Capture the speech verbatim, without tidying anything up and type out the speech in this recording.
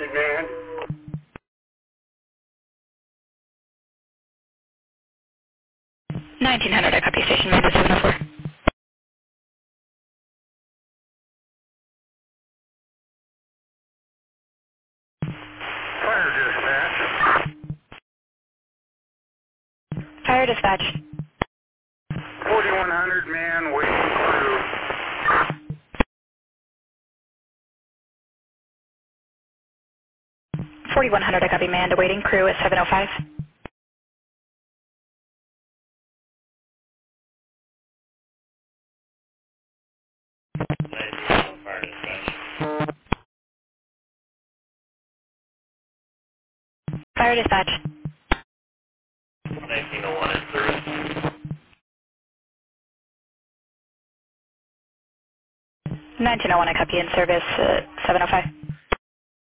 man. nineteen hundred, I copy station manager seven oh four. Fire dispatch. Fire dispatch. forty-one hundred man waiting crew. forty-one hundred, I copy manned awaiting crew at seven oh five. Fire dispatch. Fire dispatch. nineteen oh one in service. nineteen oh one, I copy in service at seven oh five.